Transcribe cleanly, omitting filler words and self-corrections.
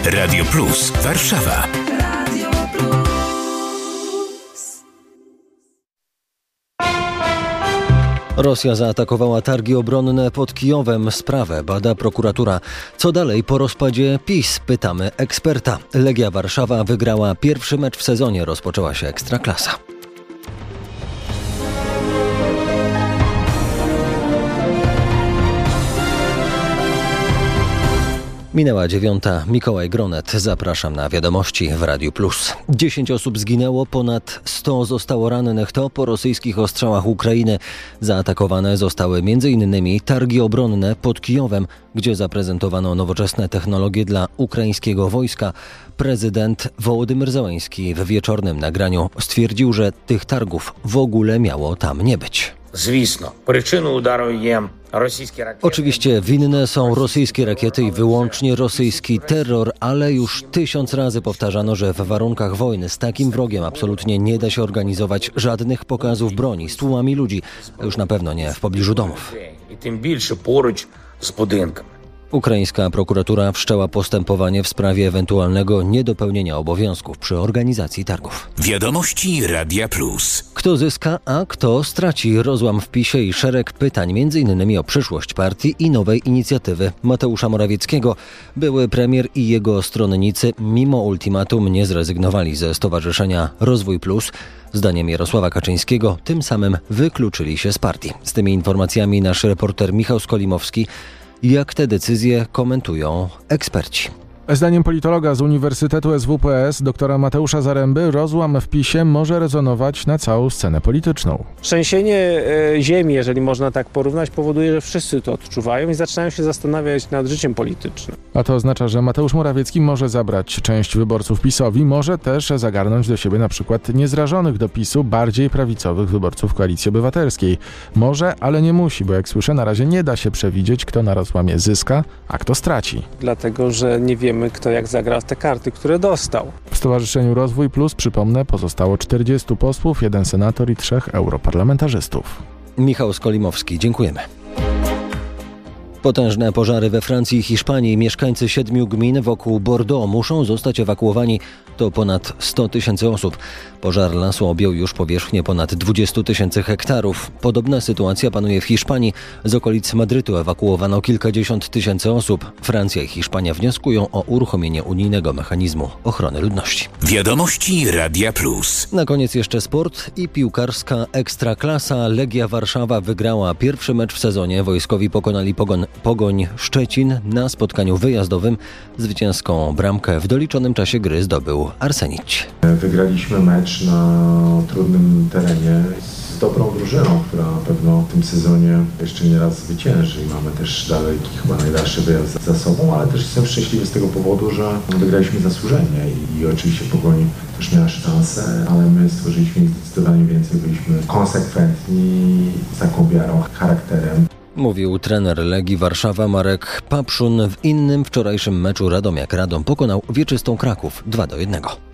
Radio Plus Warszawa. Radio Plus. Rosja zaatakowała targi obronne pod Kijowem. Sprawę bada prokuratura. Co dalej po rozpadzie PiS? Pytamy eksperta. Legia Warszawa wygrała pierwszy mecz w sezonie. Rozpoczęła się Ekstraklasa. Minęła 9:00. Mikołaj Gronet. Zapraszam na wiadomości w Radiu Plus. 10 osób zginęło, ponad 100 zostało rannych. To po rosyjskich ostrzałach Ukrainy. Zaatakowane zostały m.in. targi obronne pod Kijowem, gdzie zaprezentowano nowoczesne technologie dla ukraińskiego wojska. Prezydent Wołodymyr Zełenski w wieczornym nagraniu stwierdził, że tych targów w ogóle miało tam nie być. Oczywiście winne są rosyjskie rakiety i wyłącznie rosyjski terror, ale już 1000 razy powtarzano, że w warunkach wojny z takim wrogiem absolutnie nie da się organizować żadnych pokazów broni z tłumami ludzi, a już na pewno nie w pobliżu domów. I tym więcej poruч z budynkiem. Ukraińska prokuratura wszczęła postępowanie w sprawie ewentualnego niedopełnienia obowiązków przy organizacji targów. Wiadomości Radia Plus. Kto zyska, a kto straci? Rozłam w PiS-ie i szereg pytań, m.in. o przyszłość partii i nowej inicjatywy Mateusza Morawieckiego. Były premier i jego stronnicy mimo ultimatum nie zrezygnowali ze Stowarzyszenia Rozwój Plus. Zdaniem Jarosława Kaczyńskiego tym samym wykluczyli się z partii. Z tymi informacjami nasz reporter Michał Skolimowski. Jak te decyzje komentują eksperci? Zdaniem politologa z Uniwersytetu SWPS, doktora Mateusza Zaręby, rozłam w PiS-ie może rezonować na całą scenę polityczną. Trzęsienie ziemi, jeżeli można tak porównać, powoduje, że wszyscy to odczuwają i zaczynają się zastanawiać nad życiem politycznym. A to oznacza, że Mateusz Morawiecki może zabrać część wyborców PiS-owi, może też zagarnąć do siebie na przykład niezrażonych do PiS-u, bardziej prawicowych wyborców Koalicji Obywatelskiej. Może, ale nie musi, bo jak słyszę, na razie nie da się przewidzieć, kto na rozłamie zyska, a kto straci. Dlatego, że nie wiemy, kto jak zagra w te karty, które dostał. W Stowarzyszeniu Rozwój Plus, przypomnę, pozostało 40 posłów, 1 senator i 3 europarlamentarzystów. Michał Skolimowski, dziękujemy. Potężne pożary we Francji i Hiszpanii. Mieszkańcy 7 gmin wokół Bordeaux muszą zostać ewakuowani. To ponad 100 000 osób. Pożar lasu objął już powierzchnię ponad 20 000 hektarów. Podobna sytuacja panuje w Hiszpanii. Z okolic Madrytu ewakuowano kilkadziesiąt tysięcy osób. Francja i Hiszpania wnioskują o uruchomienie unijnego mechanizmu ochrony ludności. Wiadomości Radia Plus. Na koniec jeszcze sport i piłkarska Ekstraklasa. Legia Warszawa wygrała pierwszy mecz w sezonie. Wojskowi pokonali Pogoń Szczecin na spotkaniu wyjazdowym. Zwycięską bramkę w doliczonym czasie gry zdobył Arsenić. Wygraliśmy mecz na trudnym terenie z dobrą drużyną, która na pewno w tym sezonie jeszcze nie raz zwycięży. I mamy też dalej chyba najdalszy wyjazd za sobą, ale też jestem szczęśliwy z tego powodu, że wygraliśmy zasłużenie i oczywiście Pogoń też miała szansę, ale my stworzyliśmy zdecydowanie więcej, byliśmy konsekwentni z taką wiarą, charakterem. Mówił trener Legii Warszawa Marek Papszun. W innym wczorajszym meczu Radomiak Radom pokonał Wieczystą Kraków 2-1.